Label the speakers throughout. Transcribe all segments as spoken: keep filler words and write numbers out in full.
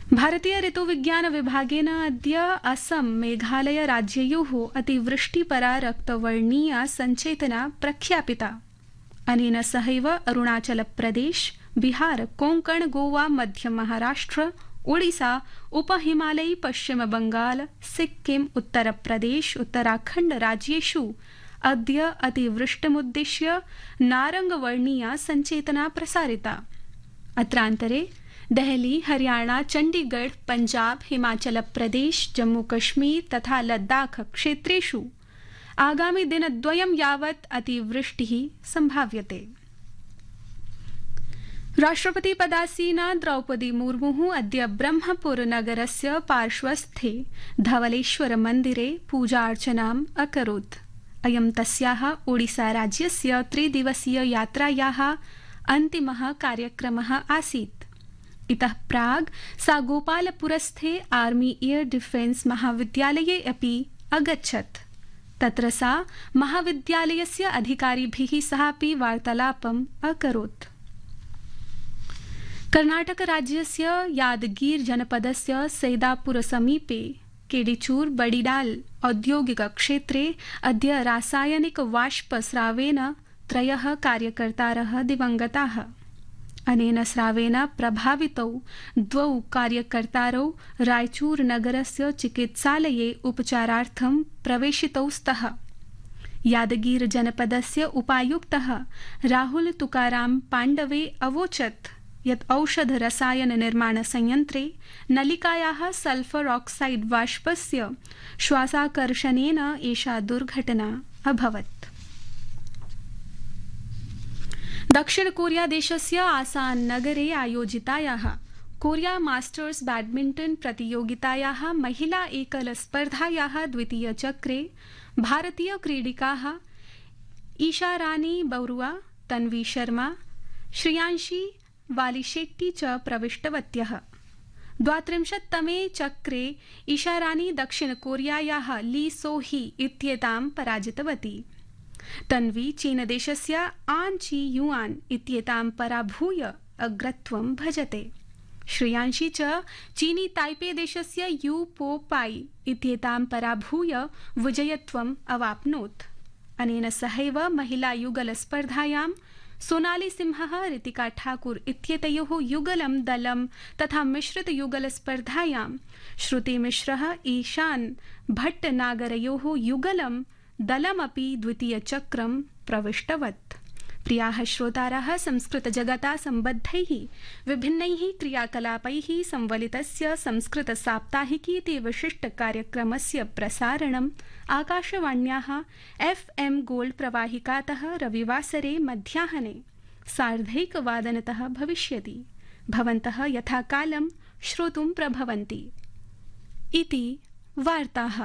Speaker 1: भारतीय ऋतुविज्ञान विभागेन अद्य असम मेघालय राज्ययोः अतिवृष्टिपरा रक्तवर्णीया सञ्चेतना प्रख्यापिता। अनेन सहैव अरुणाचल प्रदेश, बिहार, कोंकण, गोवा, मध्य महाराष्ट्र, ओडिशा, उपहिमालयी, पश्चिम बंगाल, सिक्किम, उत्तर प्रदेश, उत्तराखण्ड राज्येषु अद्य अतिवृष्टिमुद्दिश्य नारंगवर्णीया सञ्चेतना प्रसारिता। अत्रान्तरे देहली, हरियाणा, चण्डीगढ़, पंजाब, हिमाचल प्रदेश, जम्मू कश्मीर तथा लद्दाख क्षेत्रेषु आगामि दिनद्वयं यावत् अतिवृष्टिः संभाव्यते। राष्ट्रपति पदासीना द्रौपदी मुर्मुः अद्य ब्रह्मपुर नगरस्य पार्श्वस्थे धवलेश्वर मन्दिरे पूजार्चनाम् अकरोत्। अयं तस्याः ओडिसा राज्यस्य त्रिदिवसीय यात्रायाः अन्तिमः कार्यक्रमः आसीत्। इतः प्राग् सा गोपालपुरस्थे आर्मी एयर डिफेन्स महाविद्यालये अपि अगच्छत्। तत्र सा महाविद्यालयस्य अधिकारिभिः सहापि वार्तालापम् अकरोत्। कर्णाटक राज्यस्य यादगीर जनपदस्य सैदापुर समीपे केडिचूर बडिडाल औद्योगिक क्षेत्रे अद्य रासायनिक वाष्पस्रावेन त्रयः कार्यकर्तारः दिवङ्गताः। अनेन स्रावेन प्रभावितौ द्वौ कार्यकर्तारौ रायचूर नगरस्य चिकित्सालये उपचारार्थं प्रवेशितौ स्तः। यादगीर जनपदस्य उपायुक्तः राहुल तुकाराम पाण्डवे अवोचत् यत् औषध रसायन निर्माण संयंत्रे नलिकायाः सल्फर ऑक्साइड वाष्पस्य श्वासाकर्षणेन एषा दुर्घटना अभवत्। दक्षिण कोरिया देशस्य आसान नगरे आयोजितायाः कोरिया मास्टर्स बैडमिंटन प्रतियोगितायाः महिला एकल स्पर्धायाः द्वितीय चक्रे भारतीय क्रीडिकाः ईशा रानी बरुआ, तन्वी शर्मा, श्रियांशी वालीशेट्टी च प्रविष्टवत्यः। द्वात्रिंशत्तमे चक्रे ईशा रानी दक्षिण कोरियायाः ली सोही इत्येतां पराजितवती। तन्वी चीनदेशस्य आन ची युआन इत्येतां पराभूय अग्रत्वं भजते। श्रियांशी च चीनी ताइपे देशस्य यू पो पाई इत्येतां पराभूय विजयत्वम् अवाप्नोत्। अनेन सहैव महिला युगल स्पर्धायां सोनाली सिंहः ऋतिका ठाकुर इत्येतयोः युगलं दलं तथा मिश्रित युगल स्पर्धायां श्रुति मिश्रः ईशान भट्टनागरयोः युगलं दलमपि द्वितीय चक्रं प्रविष्टवत्। प्रियाः श्रोतारः, संस्कृत जगता सम्बद्धैः विभिन्नैः क्रियाकलापैः संवलितस्य संस्कृत साप्ताहिकी इति विशिष्ट कार्यक्रमस्य प्रसारणम् आकाशवाण्याः एफ एम गोल्ड प्रवाहिकातः रविवासरे मध्याह्ने सार्धैकवादनतः भविष्यति। भवन्तः यथाकालं श्रोतुं प्रभवन्ति। इति वार्ताः।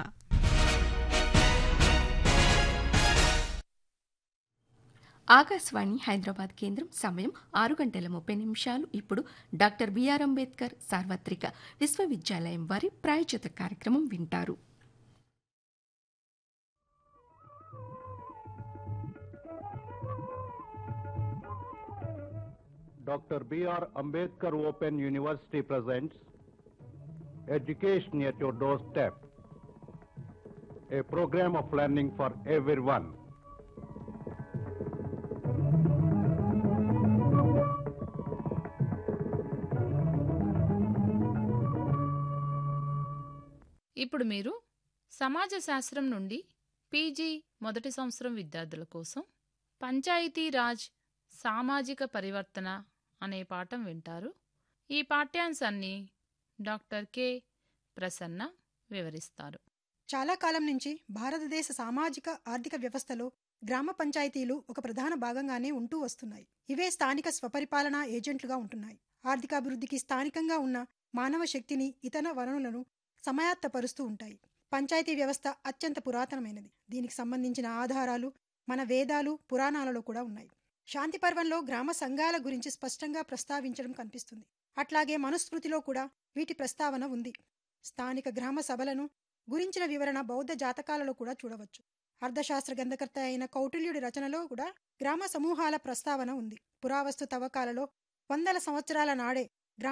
Speaker 2: ఆకాశవాణి హైదరాబాద్ కేంద్రం సమయం ఆరు గంటల ముప్పై నిమిషాలు. ఇప్పుడు డాక్టర్ బిఆర్ అంబేద్కర్ సార్వత్రిక విశ్వవిద్యాలయం వారి ప్రాయోజిత కార్యక్రమం వింటారు.
Speaker 3: Doctor BR Ambedkar open university presents Education at Your Doorstep, a program of learning for everyone.
Speaker 4: ఇప్పుడు మీరు సమాజ శాస్త్రం నుండి పీజీ మొదటి సంవత్సరం విద్యార్థుల కోసం పంచాయతీ రాజ్ సామాజిక పరివర్తన అనే పాఠం వింటారు. ఈ పాఠ్యాంశాన్ని డాక్టర్ కె ప్రసన్న వివరిస్తారు.
Speaker 5: చాలా కాలం నుంచి భారతదేశ సామాజిక ఆర్థిక వ్యవస్థలో గ్రామ పంచాయతీలు ఒక ప్రధాన భాగంగానే ఉంటూ వస్తున్నాయి. ఇవే స్థానిక స్వపరిపాలనా ఏజెంట్లుగా ఉంటున్నాయి. ఆర్థికాభివృద్ధికి స్థానికంగా ఉన్న మానవ శక్తిని, ఇతర వనరులను సమయాత్తపరుస్తూ ఉంటాయి. పంచాయతీ వ్యవస్థ అత్యంత పురాతనమైనది. దీనికి సంబంధించిన ఆధారాలు మన వేదాలు, పురాణాలలో కూడా ఉన్నాయి. శాంతి పర్వంలో గ్రామ సంఘాల గురించి స్పష్టంగా ప్రస్తావించడం కనిపిస్తుంది. అట్లాగే మనుస్మృతిలో కూడా వీటి ప్రస్తావన ఉంది. స్థానిక గ్రామ సభలను గురించిన వివరణ బౌద్ధ జాతకాలలో కూడా చూడవచ్చు. అర్థశాస్త్ర గ్రంథకర్త అయిన కౌటిల్యుడి రచనలో కూడా గ్రామ సమూహాల ప్రస్తావన ఉంది. పురావస్తు తవ్వకాలలో వందల సంవత్సరాల నాడే